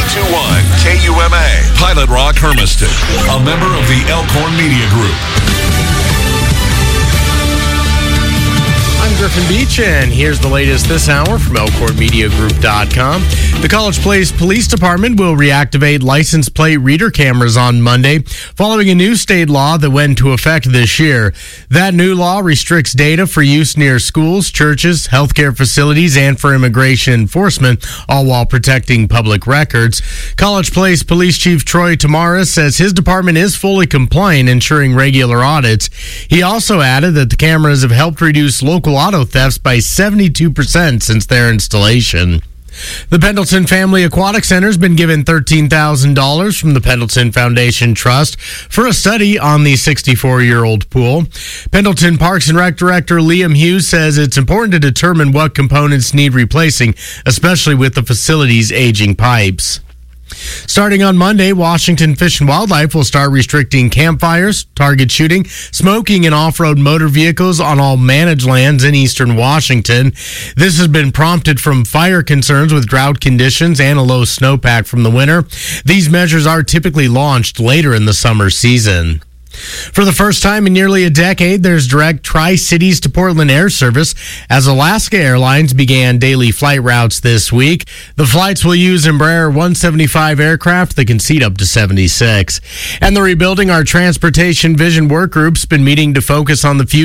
KUMA, Pilot Rock, Hermiston, a member of the Elkhorn Media Group. I'm Griffin Beach, and here's the latest this hour from ElkhornMediaGroup.com. The College Place Police Department will reactivate license plate reader cameras on Monday, following a new state law that went into effect this year. That new law restricts data for use near schools, churches, healthcare facilities, and for immigration enforcement, all while protecting public records. College Place Police Chief Troy Tamara says his department is fully compliant, ensuring regular audits. He also added that the cameras have helped reduce local auto thefts by 72% since their installation. The Pendleton Family Aquatic Center has been given $13,000 from the Pendleton Foundation Trust for a study on the 64-year-old pool. Pendleton Parks and Rec Director Liam Hughes says it's important to determine what components need replacing, especially with the facility's aging pipes. Starting on Monday, Washington Fish and Wildlife will start restricting campfires, target shooting, smoking, and off-road motor vehicles on all managed lands in eastern Washington. This has been prompted from fire concerns with drought conditions and a low snowpack from the winter. These measures are typically launched later in the summer season. For the first time in nearly a decade, there's direct Tri-Cities to Portland air service as Alaska Airlines began daily flight routes this week. The flights will use Embraer 175 aircraft that can seat up to 76. And the Rebuilding Our Transportation Vision work group's been meeting to focus on the future